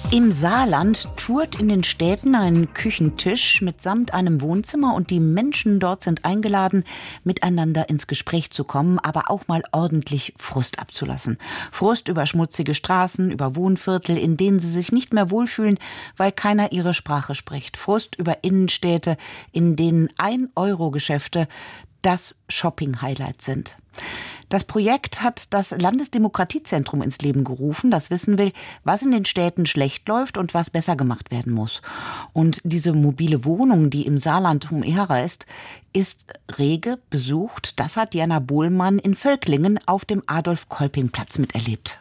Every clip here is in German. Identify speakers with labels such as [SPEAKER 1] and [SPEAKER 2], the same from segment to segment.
[SPEAKER 1] Im Saarland tourt in den Städten ein Küchentisch mitsamt einem Wohnzimmer und die Menschen dort sind eingeladen, miteinander ins Gespräch zu kommen, aber auch mal ordentlich Frust abzulassen. Frust über schmutzige Straßen, über Wohnviertel, in denen sie sich nicht mehr wohlfühlen, weil keiner ihre Sprache spricht. Frust über Innenstädte, in denen 1-Euro-Geschäfte das Shopping-Highlight sind. Das Projekt hat das Landesdemokratiezentrum ins Leben gerufen, das wissen will, was in den Städten schlecht läuft und was besser gemacht werden muss. Und diese mobile Wohnung, die im Saarland umherreist, ist rege besucht. Das hat Diana Bohlmann in Völklingen auf dem Adolf-Kolping-Platz miterlebt.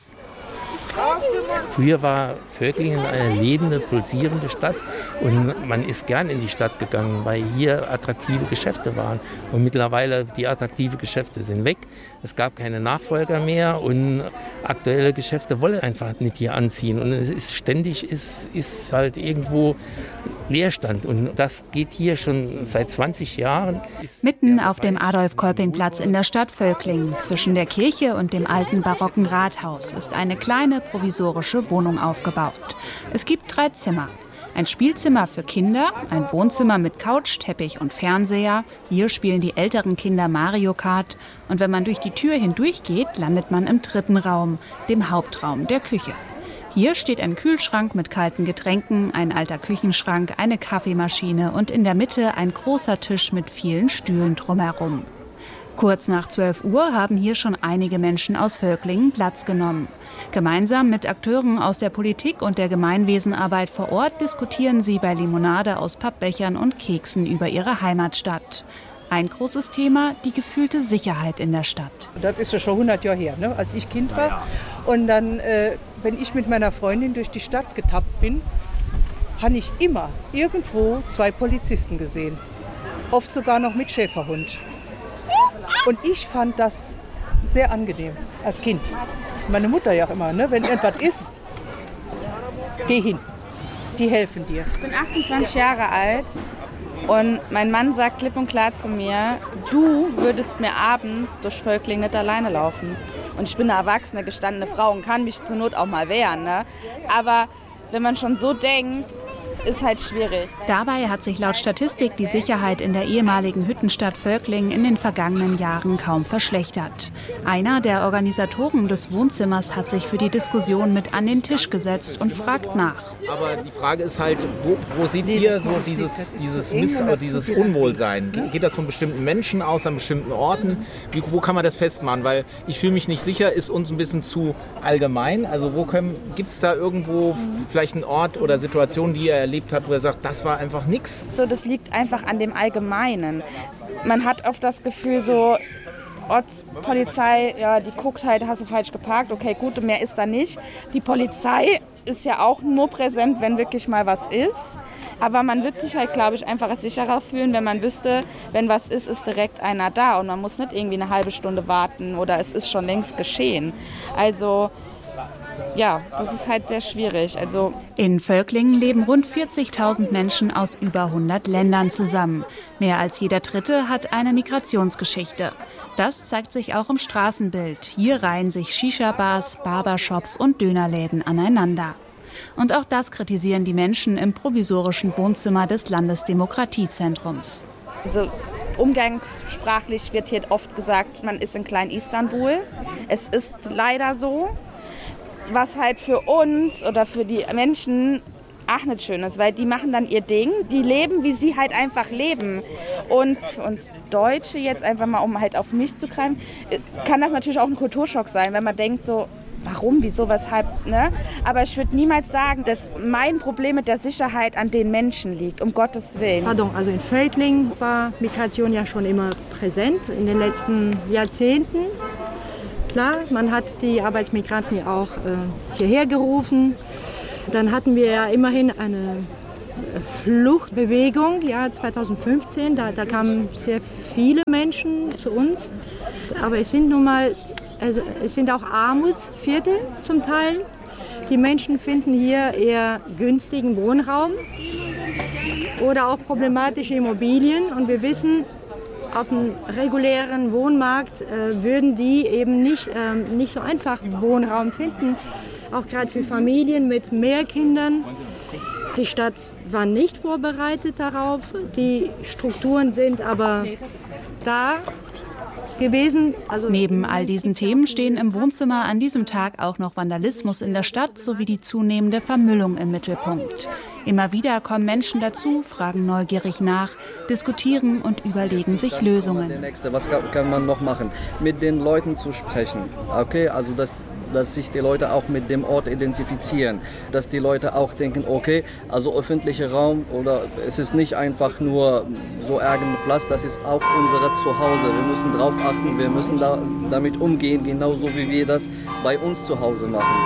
[SPEAKER 2] Früher war Völklingen eine lebende, pulsierende Stadt und man ist gern in die Stadt gegangen, weil hier attraktive Geschäfte waren. Und mittlerweile, die attraktiven Geschäfte sind weg. Es gab keine Nachfolger mehr und aktuelle Geschäfte wollen einfach nicht hier anziehen. Und es ist ständig, ist halt irgendwo Leerstand. Und das geht hier schon seit 20 Jahren.
[SPEAKER 3] Mitten auf dem Adolf-Kolping-Platz in der Stadt Völklingen, zwischen der Kirche und dem alten barocken Rathaus, ist eine kleine provisorische Wohnung aufgebaut. Es gibt 3 Zimmer. Ein Spielzimmer für Kinder, ein Wohnzimmer mit Couch, Teppich und Fernseher. Hier spielen die älteren Kinder Mario Kart. Und wenn man durch die Tür hindurchgeht, landet man im 3. Raum, dem Hauptraum der Küche. Hier steht ein Kühlschrank mit kalten Getränken, ein alter Küchenschrank, eine Kaffeemaschine und in der Mitte ein großer Tisch mit vielen Stühlen drumherum. Kurz nach 12 Uhr haben hier schon einige Menschen aus Völklingen Platz genommen. Gemeinsam mit Akteuren aus der Politik und der Gemeinwesenarbeit vor Ort diskutieren sie bei Limonade aus Pappbechern und Keksen über ihre Heimatstadt. Ein großes Thema, die gefühlte Sicherheit in der Stadt.
[SPEAKER 4] Das ist ja schon 100 Jahre her, ne, als ich Kind war. Und dann, wenn ich mit meiner Freundin durch die Stadt getappt bin, habe ich immer irgendwo 2 Polizisten gesehen. Oft sogar noch mit Schäferhund. Und ich fand das sehr angenehm als Kind. Meine Mutter ja auch immer, ne? Wenn irgendwas ist, geh hin. Die helfen dir.
[SPEAKER 5] Ich bin 28 Jahre alt und mein Mann sagt klipp und klar zu mir, du würdest mir abends durch Völklingen nicht alleine laufen. Und ich bin eine erwachsene, gestandene Frau und kann mich zur Not auch mal wehren. Ne? Aber wenn man schon so denkt, ist halt schwierig.
[SPEAKER 3] Dabei hat sich laut Statistik die Sicherheit in der ehemaligen Hüttenstadt Völklingen in den vergangenen Jahren kaum verschlechtert. Einer der Organisatoren des Wohnzimmers hat sich für die Diskussion mit an den Tisch gesetzt und fragt nach.
[SPEAKER 6] Aber die Frage ist halt, wo seht ihr so dieses Unwohlsein? Geht das von bestimmten Menschen aus, an bestimmten Orten? Wo kann man das festmachen? Weil ich fühle mich nicht sicher, ist uns ein bisschen zu allgemein. Also gibt es da irgendwo vielleicht einen Ort oder Situation, die ihr erlebt hat, wo er sagt, das war einfach nichts?
[SPEAKER 5] So, das liegt einfach an dem Allgemeinen. Man hat oft das Gefühl so, Ortspolizei, ja, die guckt halt, hast du falsch geparkt, okay, gut, mehr ist da nicht. Die Polizei ist ja auch nur präsent, wenn wirklich mal was ist. Aber man wird sich halt, glaube ich, einfach sicherer fühlen, wenn man wüsste, wenn was ist, ist direkt einer da. Und man muss nicht irgendwie eine halbe Stunde warten oder es ist schon längst geschehen. Also ja, das ist halt sehr schwierig.
[SPEAKER 3] In Völklingen leben rund 40.000 Menschen aus über 100 Ländern zusammen. Mehr als jeder Dritte hat eine Migrationsgeschichte. Das zeigt sich auch im Straßenbild. Hier reihen sich Shisha-Bars, Barbershops und Dönerläden aneinander. Und auch das kritisieren die Menschen im provisorischen Wohnzimmer des Landesdemokratiezentrums.
[SPEAKER 5] Also umgangssprachlich wird hier oft gesagt, man ist in Klein-Istanbul. Es ist leider so. Was halt für uns oder für die Menschen auch nicht schön ist, weil die machen dann ihr Ding, die leben, wie sie halt einfach leben. Und für uns Deutsche jetzt einfach mal, um halt auf mich zu greifen, kann das natürlich auch ein Kulturschock sein, wenn man denkt so, warum, wieso, weshalb, ne? Aber ich würde niemals sagen, dass mein Problem mit der Sicherheit an den Menschen liegt, um Gottes Willen.
[SPEAKER 7] Also in Völklingen war Migration ja schon immer präsent in den letzten Jahrzehnten. Klar, man hat die Arbeitsmigranten ja auch hierher gerufen. Dann hatten wir ja immerhin eine Fluchtbewegung, ja, 2015. Da kamen sehr viele Menschen zu uns. Aber es sind es sind auch Armutsviertel zum Teil. Die Menschen finden hier eher günstigen Wohnraum oder auch problematische Immobilien. Und wir wissen, auf dem regulären Wohnmarkt würden die eben nicht so einfach Wohnraum finden. auch gerade für Familien mit mehr Kindern. Die Stadt war nicht vorbereitet darauf. Die Strukturen sind aber da gewesen. Also
[SPEAKER 3] neben all diesen Themen stehen im Wohnzimmer an diesem Tag auch noch Vandalismus in der Stadt sowie die zunehmende Vermüllung im Mittelpunkt. Immer wieder kommen Menschen dazu, fragen neugierig nach, diskutieren und überlegen sich Lösungen.
[SPEAKER 8] Was kann man noch machen? Mit den Leuten zu sprechen. Okay, also dass sich die Leute auch mit dem Ort identifizieren, dass die Leute auch denken, okay, also öffentlicher Raum oder es ist nicht einfach nur so ärgernder Platz, das ist auch unser Zuhause. Wir müssen darauf achten, wir müssen damit umgehen, genauso wie wir das bei uns zu Hause machen.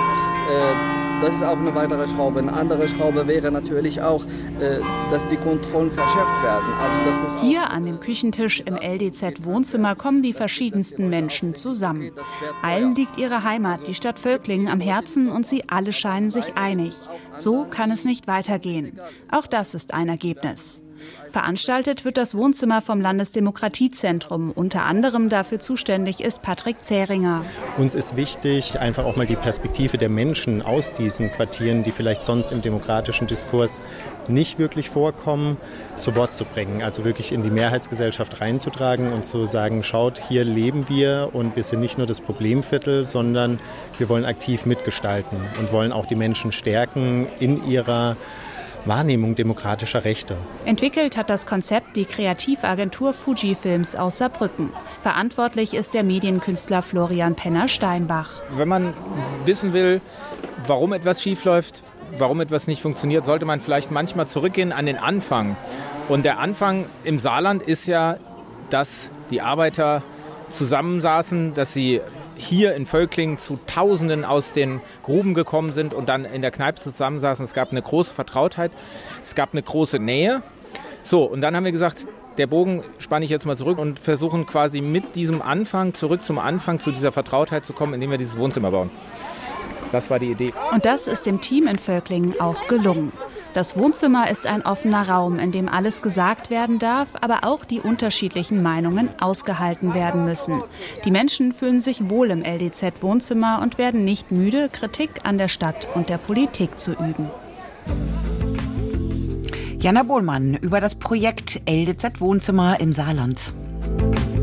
[SPEAKER 8] Das ist auch eine weitere Schraube. Eine andere Schraube wäre natürlich auch, dass die Kontrollen verschärft werden. Also das muss
[SPEAKER 3] hier an dem Küchentisch im LDZ-Wohnzimmer kommen die verschiedensten Menschen zusammen. Allen liegt ihre Heimat, die Stadt Völklingen, am Herzen und sie alle scheinen sich einig. So kann es nicht weitergehen. Auch das ist ein Ergebnis. Veranstaltet wird das Wohnzimmer vom Landesdemokratiezentrum. Unter anderem dafür zuständig ist Patrick Zähringer.
[SPEAKER 9] Uns ist wichtig, einfach auch mal die Perspektive der Menschen aus diesen Quartieren, die vielleicht sonst im demokratischen Diskurs nicht wirklich vorkommen, zu Wort zu bringen. Also wirklich in die Mehrheitsgesellschaft reinzutragen und zu sagen, schaut, hier leben wir und wir sind nicht nur das Problemviertel, sondern wir wollen aktiv mitgestalten und wollen auch die Menschen stärken in ihrer Wahrnehmung demokratischer Rechte.
[SPEAKER 3] Entwickelt hat das Konzept die Kreativagentur Fujifilms aus Saarbrücken. Verantwortlich ist der Medienkünstler Florian Penner-Steinbach.
[SPEAKER 6] Wenn man wissen will, warum etwas schiefläuft, warum etwas nicht funktioniert, sollte man vielleicht manchmal zurückgehen an den Anfang. Und der Anfang im Saarland ist ja, dass die Arbeiter zusammensaßen, dass sie hier in Völklingen zu Tausenden aus den Gruben gekommen sind und dann in der Kneipe zusammensaßen. Es gab eine große Vertrautheit, es gab eine große Nähe. So, und dann haben wir gesagt, der Bogen spanne ich jetzt mal zurück und versuchen quasi mit diesem Anfang, zurück zum Anfang, zu dieser Vertrautheit zu kommen, indem wir dieses Wohnzimmer bauen. Das war die Idee.
[SPEAKER 3] Und das ist dem Team in Völklingen auch gelungen. Das Wohnzimmer ist ein offener Raum, in dem alles gesagt werden darf, aber auch die unterschiedlichen Meinungen ausgehalten werden müssen. Die Menschen fühlen sich wohl im LDZ-Wohnzimmer und werden nicht müde, Kritik an der Stadt und der Politik zu üben.
[SPEAKER 1] Jana Bohlmann über das Projekt LDZ-Wohnzimmer im Saarland.